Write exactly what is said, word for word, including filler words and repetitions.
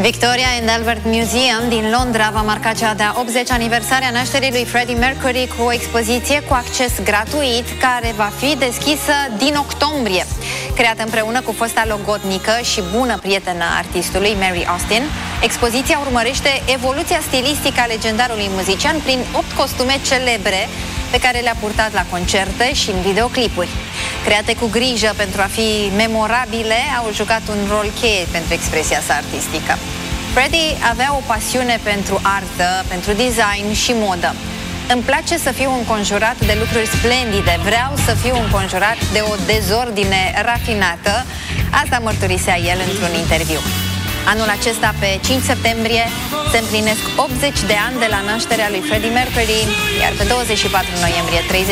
Victoria and Albert Museum din Londra va marca cea de-a optzecea aniversare a nașterii lui Freddie Mercury cu o expoziție cu acces gratuit care va fi deschisă din octombrie. Creată împreună cu fosta logodnică și bună prietenă a artistului, Mary Austin, expoziția urmărește evoluția stilistică a legendarului muzician prin opt costume celebre pe care le-a purtat la concerte și în videoclipuri. Create cu grijă pentru a fi memorabile, au jucat un rol cheie pentru expresia sa artistică. Freddie avea o pasiune pentru artă, pentru design și modă. Îmi place să fiu înconjurat de lucruri splendide, vreau să fiu înconjurat de o dezordine rafinată. Asta mărturisea el într-un interviu. Anul acesta, pe cinci septembrie, se împlinesc optzeci de ani de la nașterea lui Freddie Mercury, iar pe douăzeci și patru noiembrie treizeci